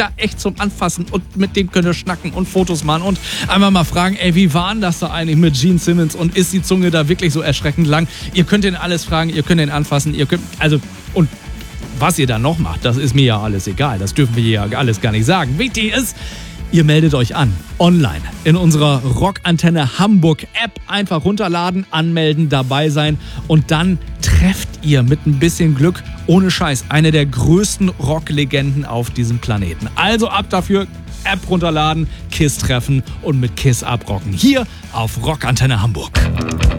da echt zum Anfassen und mit dem könnt ihr schnacken und Fotos machen und einmal mal fragen, ey, wie war denn das da eigentlich mit Gene Simmons und ist die Zunge da wirklich so erschreckend lang? Ihr könnt ihn alles fragen, ihr könnt ihn anfassen, ihr könnt, und was ihr da noch macht, das ist mir ja alles egal. Das dürfen wir ja alles gar nicht sagen. Wichtig ist, ihr meldet euch an, online, in unserer Rockantenne Hamburg App. Einfach runterladen, anmelden, dabei sein und dann trefft ihr mit ein bisschen Glück, ohne Scheiß, eine der größten Rocklegenden auf diesem Planeten. Also ab dafür, App runterladen, KISS treffen und mit KISS abrocken. Hier auf Rockantenne Hamburg.